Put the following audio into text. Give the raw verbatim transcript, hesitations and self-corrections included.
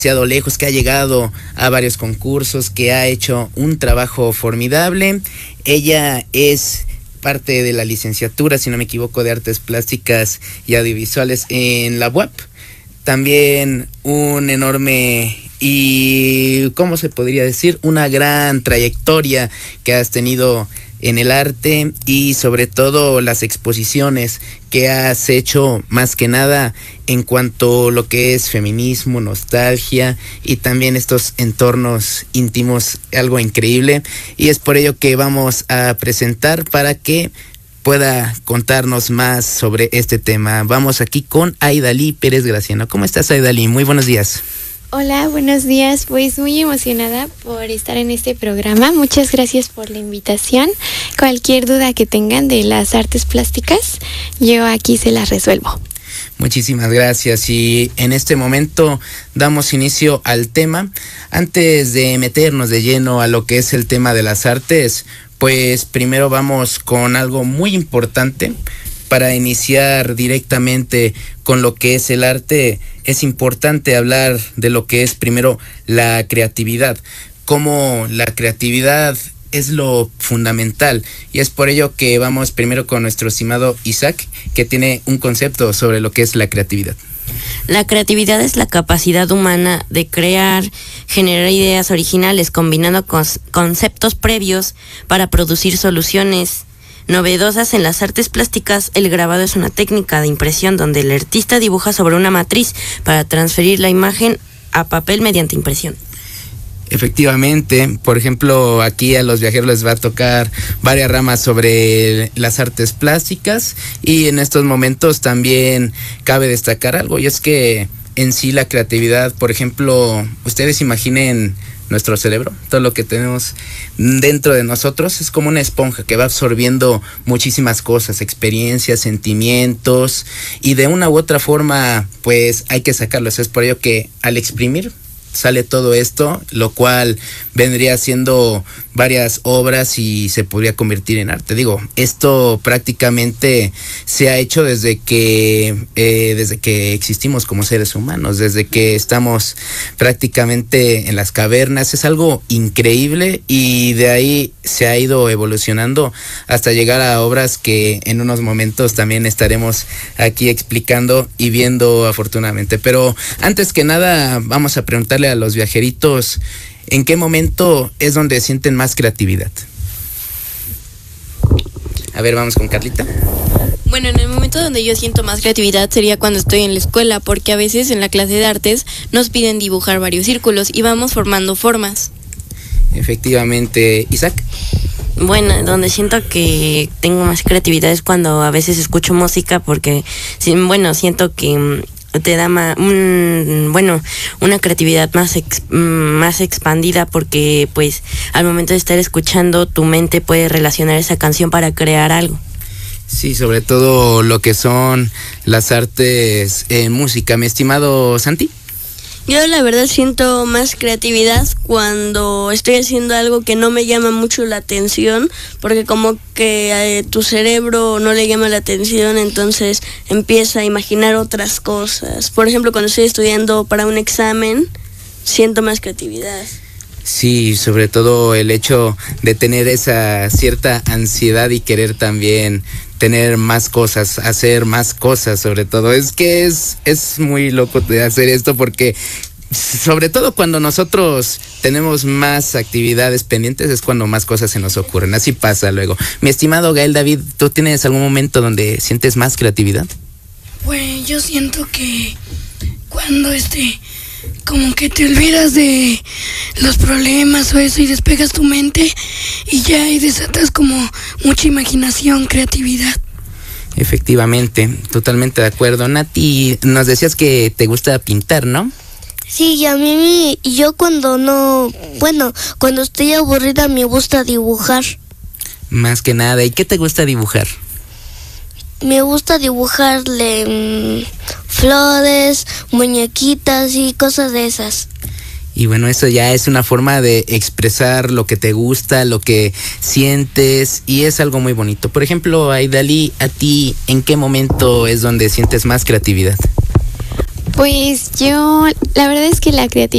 demasiado lejos, que ha llegado a varios concursos, que ha hecho un trabajo formidable. Ella es parte de la licenciatura, si no me equivoco, de Artes Plásticas y Audiovisuales en la U A P. También un enorme y, ¿cómo se podría decir? Una gran trayectoria que has tenido en el arte y sobre todo las exposiciones que has hecho más que nada en cuanto a lo que es feminismo, nostalgia y también estos entornos íntimos, algo increíble, y es por ello que vamos a presentar para que pueda contarnos más sobre este tema. Vamos aquí con Aidalí Pérez Graciano. ¿Cómo estás, Aidalí? Muy buenos días. Hola, buenos días. Pues muy emocionada por estar en este programa. Muchas gracias por la invitación. Cualquier duda que tengan de las artes plásticas, yo aquí se las resuelvo. Muchísimas gracias, y en este momento damos inicio al tema. Antes de meternos de lleno a lo que es el tema de las artes, pues primero vamos con algo muy importante. Para iniciar directamente con lo que es el arte, es importante hablar de lo que es primero la creatividad, cómo la creatividad es lo fundamental, y es por ello que vamos primero con nuestro estimado Isaac, que tiene un concepto sobre lo que es la creatividad. La creatividad es la capacidad humana de crear, generar ideas originales, combinando cons- conceptos previos para producir soluciones novedosas. En las artes plásticas, el grabado es una técnica de impresión donde el artista dibuja sobre una matriz para transferir la imagen a papel mediante impresión. Efectivamente, por ejemplo, aquí a los viajeros les va a tocar varias ramas sobre las artes plásticas, y en estos momentos también cabe destacar algo, y es que en sí la creatividad, por ejemplo, ustedes imaginen nuestro cerebro, todo lo que tenemos dentro de nosotros es como una esponja que va absorbiendo muchísimas cosas, experiencias, sentimientos, y de una u otra forma pues hay que sacarlos. Es por ello que al exprimir sale todo esto, lo cual vendría siendo varias obras y se podría convertir en arte. Digo, esto prácticamente se ha hecho desde que eh, desde que existimos como seres humanos, desde que estamos prácticamente en las cavernas. Es algo increíble, y de ahí se ha ido evolucionando hasta llegar a obras que en unos momentos también estaremos aquí explicando y viendo, afortunadamente. Pero antes que nada vamos a preguntarle a los viajeritos, ¿en qué momento es donde sienten más creatividad? A ver, vamos con Carlita. Bueno, en el momento donde yo siento más creatividad sería cuando estoy en la escuela, porque a veces en la clase de artes nos piden dibujar varios círculos y vamos formando formas. Efectivamente. ¿Isaac? Bueno, donde siento que tengo más creatividad es cuando a veces escucho música, porque, bueno, siento que te da más, un, bueno, una creatividad más ex, más expandida, porque pues al momento de estar escuchando tu mente puede relacionar esa canción para crear algo. Sí, sobre todo lo que son las artes en música. Mi estimado Santi. Yo la verdad siento más creatividad cuando estoy haciendo algo que no me llama mucho la atención, porque como que a tu cerebro no le llama la atención, entonces empieza a imaginar otras cosas. Por ejemplo, cuando estoy estudiando para un examen, siento más creatividad. Sí, sobre todo el hecho de tener esa cierta ansiedad y querer también tener más cosas, hacer más cosas, sobre todo. Es que es, es muy loco de hacer esto, porque sobre todo cuando nosotros tenemos más actividades pendientes es cuando más cosas se nos ocurren. Así pasa luego. Mi estimado Gael David, ¿tú tienes algún momento donde sientes más creatividad? Pues yo siento que cuando este... como que te olvidas de los problemas o eso y despegas tu mente y ya y desatas como mucha imaginación, creatividad. Efectivamente, totalmente de acuerdo. Nati, nos decías que te gusta pintar, ¿no? Sí, y a mí, y yo cuando no, bueno, cuando estoy aburrida me gusta dibujar. Más que nada, ¿y qué te gusta dibujar? Me gusta dibujarle mmm, flores, muñequitas y cosas de esas. Y bueno, eso ya es una forma de expresar lo que te gusta, lo que sientes, y es algo muy bonito. Por ejemplo, Aidalí, a ti, ¿en qué momento es donde sientes más creatividad? Pues yo, la verdad es que la creatividad